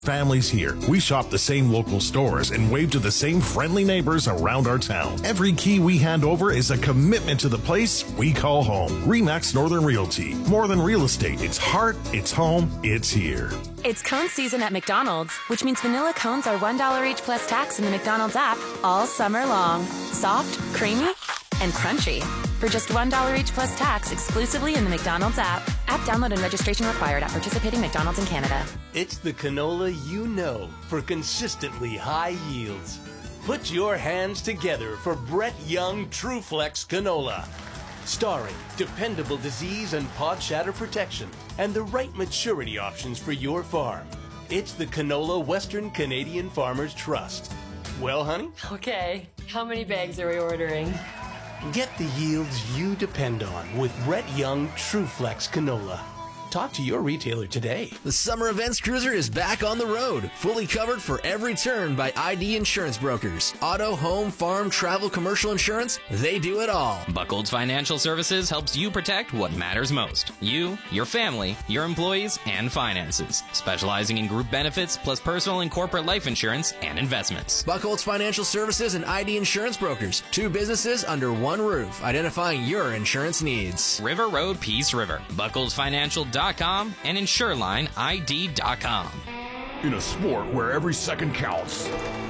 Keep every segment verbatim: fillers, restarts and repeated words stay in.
Families here. We shop the same local stores and wave to the same friendly neighbors around our town. Every key we hand over is a commitment to the place we call home. RE/MAX Northern Realty. More than real estate. It's heart, it's home, it's here. It's cone season at McDonald's, which means vanilla cones are one dollar each plus tax in the McDonald's app all summer long. Soft, creamy, and crunchy. For just one dollar each plus tax exclusively in the McDonald's app. App download and registration required at participating McDonald's in Canada. It's the canola you know for consistently high yields. Put your hands together for Brett Young TruFlex Canola. Starring dependable disease and pod shatter protection and the right maturity options for your farm. It's the canola Western Canadian Farmers Trust. Well, honey? Okay, how many bags are we ordering? Get the yields you depend on with Brett Young TruFlex Canola. Talk to your retailer today. The Summer Events Cruiser is back on the road, fully covered for every turn by I D Insurance Brokers. Auto, home, farm, travel, commercial insurance, they do it all. Buchholz Financial Services helps you protect what matters most. You, your family, your employees, and finances. Specializing in group benefits plus personal and corporate life insurance and investments. Buchholz Financial Services and I D Insurance Brokers. Two businesses under one roof, identifying your insurance needs. River Road, Peace River. Buchholz Financial dot com and Insureline I D dot com. In a sport where every second counts,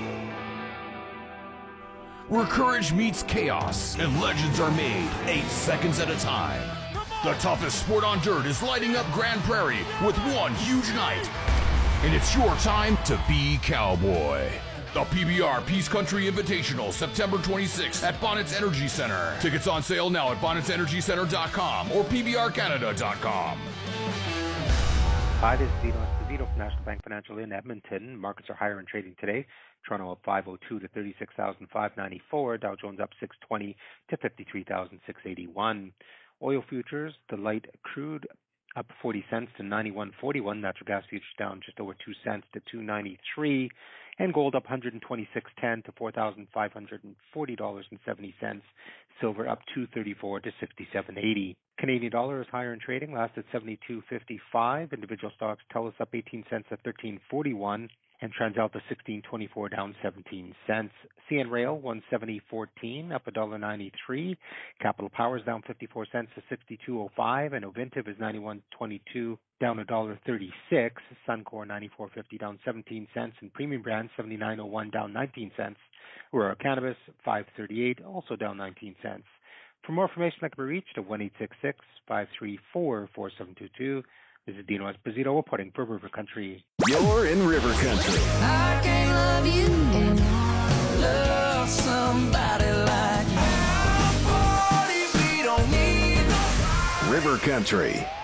where courage meets chaos and legends are made eight seconds at a time, the toughest sport on dirt is lighting up Grand Prairie with one huge night. And it's your time to be cowboy. The P B R Peace Country Invitational, September twenty-sixth at Bonnets Energy Center. Tickets on sale now at bonnets energy center dot com or p b r canada dot com. Hi, this is Dino Esposito from National Bank Financial in Edmonton. Markets are higher in trading today. Toronto up five oh two to thirty-six thousand five hundred ninety-four. Dow Jones up six twenty to fifty-three thousand six hundred eighty-one. Oil futures, the light crude up forty cents to ninety-one forty-one. Natural gas futures down just over two cents to two ninety-three. And gold up one twenty-six ten to four thousand five hundred forty dollars and seventy cents. Silver up two thirty-four to sixty-seven eighty. Canadian dollar is higher in trading, last at seventy-two fifty-five. Individual stocks TELUS up eighteen cents at thirteen forty-one. And TransAlta sixteen twenty-four down seventeen cents. C N Rail one seventy fourteen up one ninety-three. Capital Power is down fifty-four cents to sixty-two oh five, and Ovintiv is ninety-one twenty-two down one thirty-six. Suncor ninety-four fifty down seventeen cents, and Premium Brand seventy-nine oh one down nineteen cents. Aurora Cannabis five thirty-eight also down nineteen cents. For more information, that can be reached at one eight six six, five three four, four seven two two. This is Dino Esposito reporting for River Country. You're in River Country. I can't love you and love somebody like you. River Country.